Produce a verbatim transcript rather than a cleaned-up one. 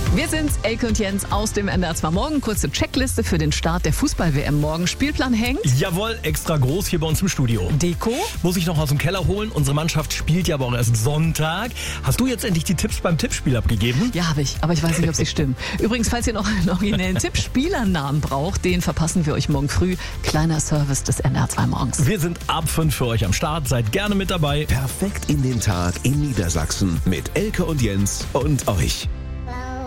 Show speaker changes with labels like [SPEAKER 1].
[SPEAKER 1] Wir sind's, Elke und Jens aus dem N D R zwei Morgen. Kurze Checkliste für den Start der Fußball-W M morgen. Spielplan hängt.
[SPEAKER 2] Jawohl, extra groß hier bei uns im Studio.
[SPEAKER 1] Deko.
[SPEAKER 2] Muss ich noch aus dem Keller holen. Unsere Mannschaft spielt ja aber auch erst Sonntag. Hast du jetzt endlich die Tipps beim Tippspiel abgegeben?
[SPEAKER 1] Ja, habe ich, aber ich weiß nicht, ob sie stimmen. Übrigens, falls ihr noch einen originellen Tippspielernamen braucht, den verpassen wir euch morgen früh. Kleiner Service des N D R zwei Morgens.
[SPEAKER 2] Wir sind ab fünf für euch am Start. Seid gerne mit dabei.
[SPEAKER 3] Perfekt in den Tag in Niedersachsen mit Elke und Jens und euch.